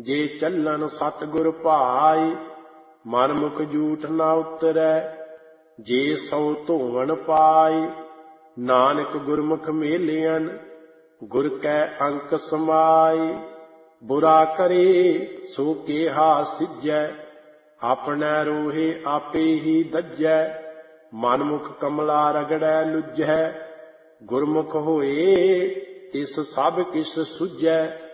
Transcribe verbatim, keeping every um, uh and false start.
ਜੇ ਚੱਲਨ ਸਤਿਗੁਰ ਭਾਇ, ਮਨ ਮੁਖ ਝੂਠ ਨਾ ਉਤਰੈ। ਜੇ ਸਉ ਧੋਵਣ ਪਾਇ, ਨਾਨਕ ਗੁਰਮੁਖ ਮੇਲਿਅਨ, ਗੁਰ ਕੈ ਅੰਕ ਸਮਾਇ। ਬੁਰਾ ਕਰੇ ਸੋ ਕੇਹਾ ਸਿਜੈ, ਆਪਣੈ ਰੋਹੇ ਆਪੇ ਹੀ ਦੱਜੈ। ਮਨ ਮੁਖ ਕਮਲਾ ਰਗੜੈ ਲੁੱਝੈ, ਗੁਰਮੁਖ ਹੋਏ ਤਿਸ ਸਭ ਕਿਛ ਸੁਝੈ।